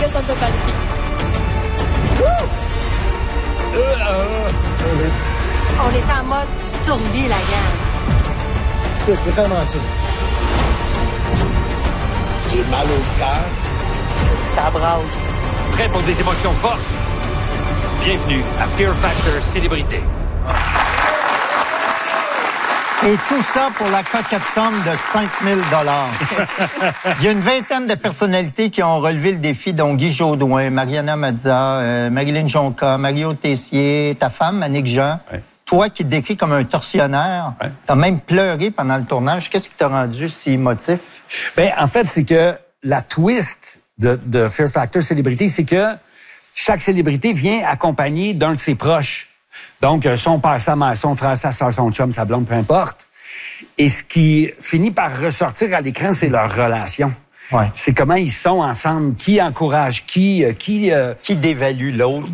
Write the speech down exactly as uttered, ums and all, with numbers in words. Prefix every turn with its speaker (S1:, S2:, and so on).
S1: complète en totalité.
S2: Euh, euh,
S3: On est en mode survie, la gang.
S4: C'est vraiment ça.
S2: J'ai mal au cœur.
S1: Ça brasse.
S5: Prêt pour des émotions fortes? Bienvenue à Fear Factor Célébrité.
S6: Et tout ça pour la coquette somme de cinq mille dollars. Il y a une vingtaine de personnalités qui ont relevé le défi, dont Guy Jodoin, Mariana Mazza, euh, Marilyn Jonca, Mario Tessier, ta femme, Annick Jean.
S7: Ouais.
S6: Toi qui te décris comme un tortionnaire,
S7: Ouais.
S6: t'as même pleuré pendant le tournage. Qu'est-ce qui t'a rendu si émotif?
S7: Ben, en fait, c'est que la twist de, de Fear Factor Célébrité, c'est que chaque célébrité vient accompagnée d'un de ses proches. Donc, son père, sa mère, son frère, sa soeur, son chum, sa blonde, peu importe. Et ce qui finit par ressortir à l'écran, c'est leur relation.
S6: Ouais.
S7: C'est comment ils sont ensemble, qui encourage qui, euh, qui... euh,
S6: Qui dévalue l'autre?